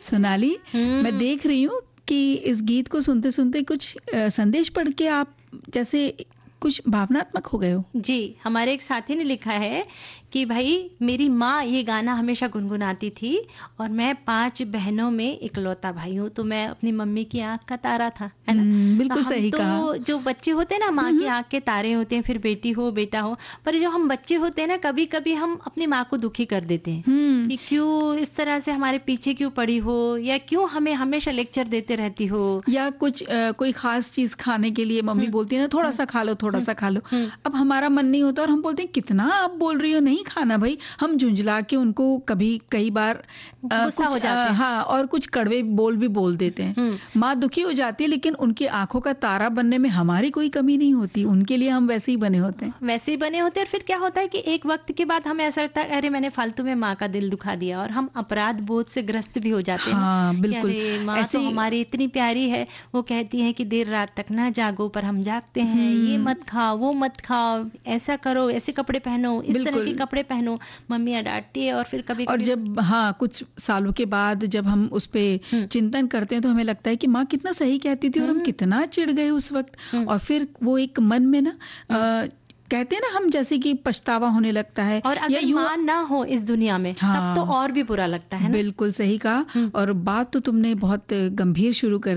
सोनाली, मैं देख रही हूँ कि इस गीत को सुनते सुनते कुछ संदेश पढ़ के आप जैसे कुछ भावनात्मक हो गए हो। जी, हमारे एक साथी ने लिखा है कि भाई मेरी माँ ये गाना हमेशा गुनगुनाती थी और मैं 5 बहनों में इकलौता भाई हूँ, तो मैं अपनी मम्मी की आँख का तारा था, है ना। बिल्कुल तो सही कहा। तो जो बच्चे होते हैं ना, माँ की आँख के तारे होते हैं, फिर बेटी हो बेटा हो, पर जो हम बच्चे होते हैं ना, कभी कभी हम अपनी माँ को दुखी कर देते हैं कि क्यों इस तरह से हमारे पीछे क्यों पड़ी हो, या क्यों हमें हमेशा लेक्चर देते रहती हो, या कुछ कोई खास चीज खाने के लिए मम्मी बोलती है ना, थोड़ा सा खा लो, थोड़ा सा खा लो। अब हमारा मन नहीं होता और हम बोलते हैं कितना आप बोल रही हो, नहीं खाना भाई। हम झुंझला के उनको कई बार गुस्सा हो कुछ जाते हैं। हाँ, और कुछ कड़वे बोल भी बोल देते हैं। माँ दुखी हो जाती है, लेकिन उनकी आंखों का तारा बनने में हमारी कोई कमी नहीं होती। उनके लिए हम वैसे ही बने होते हैं। वैसे ही बने होते हैं। और फिर क्या होता है कि एक वक्त के बाद हमें ऐसा लगता है अरे मैंने फालतू में माँ का दिल दुखा दिया, और हम अपराध बोध से ग्रस्त भी हो जाते हैं। हाँ, कि बिल्कुल। अरे माँ तो हमारी इतनी प्यारी है, वो कहती है कि देर रात तक ना जागो, पर हम जागते हैं। ये मत खाओ, वो मत खाओ, ऐसा करो, ऐसे कपड़े पहनो, इस तरह के कपड़े पहनो, मम्मियाँ डांटती है। और फिर कभी और जब हाँ कुछ सालों के बाद जब हम उस पे चिंतन करते हैं तो हमें लगता है कि माँ कितना सही कहती थी और हम कितना चिढ़ गए उस वक्त। और फिर वो एक मन में ना कहते हैं ना, हम जैसे कि पछतावा होने लगता है। और अगर माँ ना हो इस दुनिया में, तब तो और भी बुरा लगता है ना। बिल्कुल सही कहा। और बात तो तुमने बहुत गंभीर शुरू कर